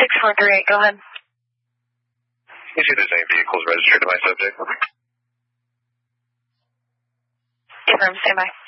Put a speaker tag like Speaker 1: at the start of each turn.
Speaker 1: 6438, go ahead.
Speaker 2: Can you see if there's any vehicles registered to my subject?
Speaker 1: Affirm, stand by.